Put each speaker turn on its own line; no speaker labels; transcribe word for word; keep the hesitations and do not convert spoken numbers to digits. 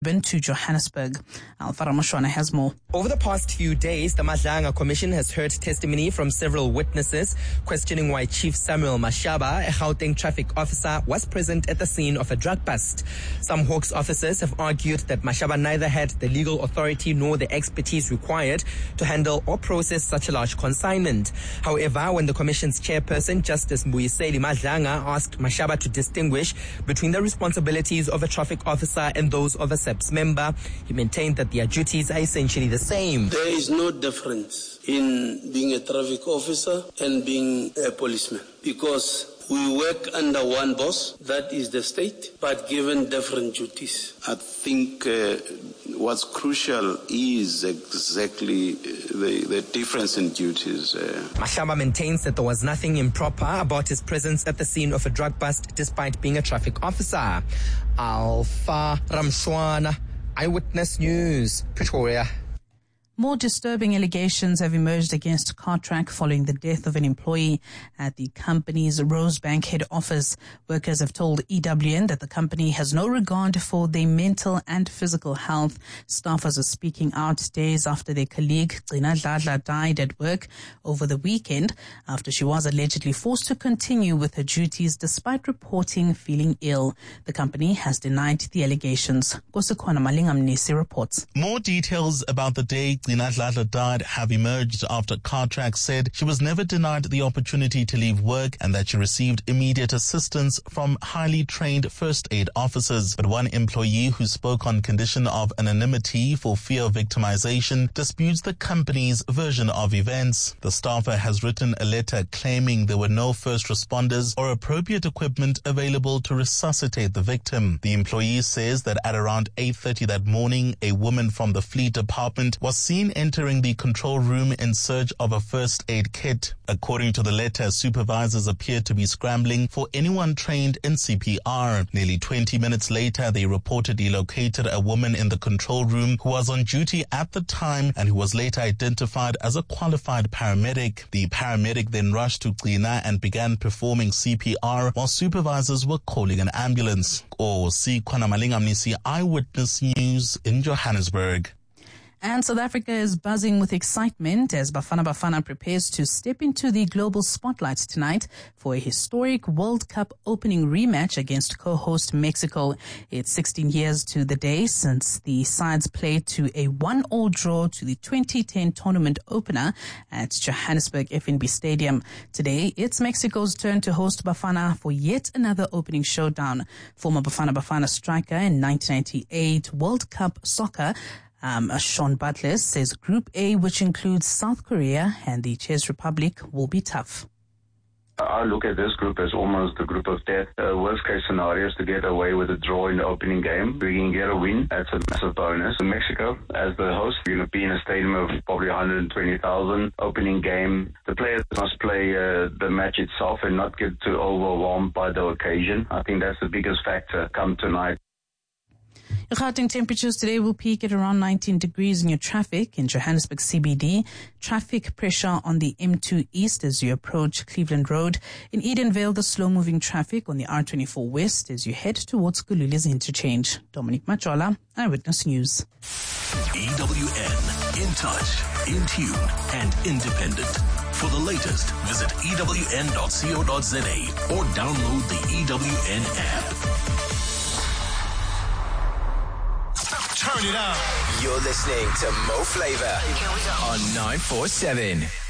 Been to Johannesburg. Alfara Moshwana has more.
Over the past few days, the Madlanga Commission has heard testimony from several witnesses questioning why Chief Samuel Mashaba, a Gauteng traffic officer, was present at the scene of a drug bust. Some Hawks officers have argued that Mashaba neither had the legal authority nor the expertise required to handle or process such a large consignment. However, when the Commission's chairperson, Justice Mbuyiseli Madlanga, asked Mashaba to distinguish between the responsibilities of a traffic officer and those of a member, he maintained that their duties are essentially the same.
There is no difference in being a traffic officer and being a policeman because we work under one boss, that is the state, but given different duties.
I think uh, what's crucial is exactly the, the difference in duties. Uh.
Mashaba maintains that there was nothing improper about his presence at the scene of a drug bust despite being a traffic officer. Alpha Ramshwana, Eyewitness News, Pretoria.
More disturbing allegations have emerged against Cartrack following the death of an employee at the company's Rosebank head office. Workers have told E W N that the company has no regard for their mental and physical health. Staffers are speaking out days after their colleague Gcina Dladla died at work over the weekend after she was allegedly forced to continue with her duties despite reporting feeling ill. The company has denied the allegations. Kosekwana Malingamnisi reports.
More details about the day Gcina Dladla died have emerged after Cartrack said she was never denied the opportunity to leave work and that she received immediate assistance from highly trained first aid officers. But one employee who spoke on condition of anonymity for fear of victimization disputes the company's version of events. The staffer has written a letter claiming there were no first responders or appropriate equipment available to resuscitate the victim. The employee says that at around eight thirty that morning, a woman from the fleet department was seen entering the control room in search of a first aid kit. According to the letter, supervisors appeared to be scrambling for anyone trained in C P R. Nearly twenty minutes later, they reportedly located a woman in the control room who was on duty at the time and who was later identified as a qualified paramedic. The paramedic then rushed to Gcina and began performing C P R while supervisors were calling an ambulance. Or see Kwana Malingamnisi, Eyewitness News in Johannesburg.
And South Africa is buzzing with excitement as Bafana Bafana prepares to step into the global spotlight tonight for a historic World Cup opening rematch against co-host Mexico. It's sixteen years to the day since the sides played to a one-all draw to the twenty ten tournament opener at Johannesburg F N B Stadium. Today, it's Mexico's turn to host Bafana for yet another opening showdown. Former Bafana Bafana striker in nineteen ninety-eight World Cup soccer, Um, Sean Butler says Group A, which includes South Korea and the Czech Republic, will be tough.
I look at this group as almost a group of death. Uh, worst case scenario is to get away with a draw in the opening game. We can get a win. That's a massive bonus. In Mexico, as the host, we're going to be in a stadium of probably one hundred twenty thousand. Opening game. The players must play uh, the match itself and not get too overwhelmed by the occasion. I think that's the biggest factor come tonight.
Your Gauteng temperatures today will peak at around nineteen degrees in your traffic in Johannesburg C B D. Traffic pressure on the M two East as you approach Cleveland Road. In Edenvale, the slow-moving traffic on the R twenty-four West as you head towards Gululi's interchange. Dominic Machola, Eyewitness News.
E W N, in touch, in tune, and independent. For the latest, visit E W N dot co dot za or download the E W N app.
Turn it up. You're listening to Mo Flavor on nine four seven.